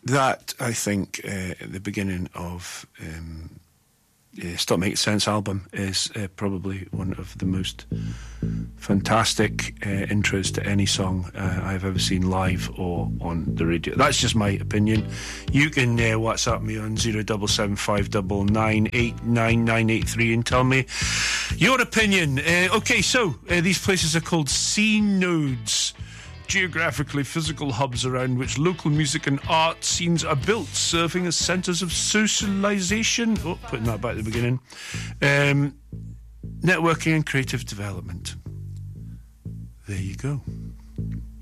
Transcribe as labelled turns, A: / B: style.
A: That, I think, at the beginning of Stop Making Sense album is probably one of the most fantastic intros to any song I've ever seen live or on the radio. That's just my opinion. You can WhatsApp me on 07759989983 and tell me your opinion. Okay, so these places are called scene nodes. Geographically physical hubs around which local music and art scenes are built, serving as centres of socialisation. Oh, putting that back at the beginning. Networking and creative development. There you go.